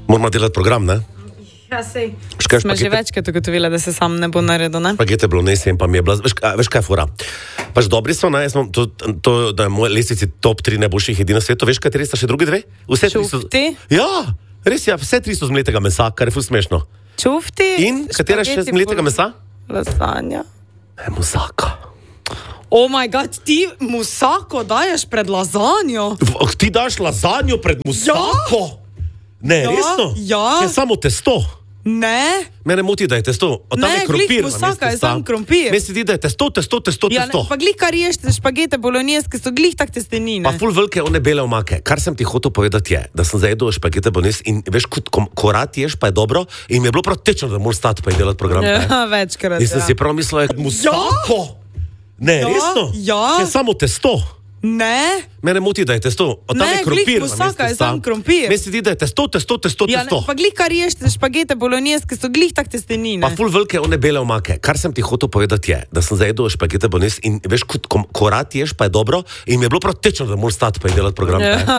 Moramo delati program, ne? Ja, sej. Škaj Smo že večkrat ugotovili, da se sam ne bo naredil, ne? Špagete bolognese in pa mi je bila... Veš kaj je fora? Pač dobri so, ne? Da je moje lestvici top 3 najboljših jedi na svetu. Veš, kateri sta še drugi dve? Vse tri so... Čufti? Ja, res je, vse tri so z mletega mesa, kar je ful smešno. Čufti? In katera še z mletega mesa? Lasagna. Musaka. Oh my god, ti musako daješ pred lazanjo? Ti daš lazanjo pred musako? Ne, Ja, resno? ja. Je samo testo. Ne. Mene moti, da je testo. Tam Ne, je krompir. glih musaka je sam krompir. Meni se zdi, da je testo. Ja, ne, pa glih kar ješ špagete bolognese, ki so glih tak testenine. Pa ful velike one bele omake. Kar sem ti hotel povedati je, da sem zajedel špagete bolognese in veš, ko rad ješ, pa je dobro in mi je bilo prav tečno, da moram stati pa in delati program. Ja, večkrat, In sem si prav mislil, musako. Ne, Ja, resno? ja. Je samo testo. Ne. Mene moti, da je testo. Tam Ne, je krompir. glih musaka je sam krompir. Meni se zdi, da je testo. Ja, ne, pa glih kar ješ špagete bolognese, ki so glih tak testenine. Pa ful velike one bele omake. Kar sem ti hotel povedati je, da sem zajedel špagete bolognese in veš, ko rad ješ, pa je dobro in mi je bilo prav tečno, da moram stati pa in delati program. Ja.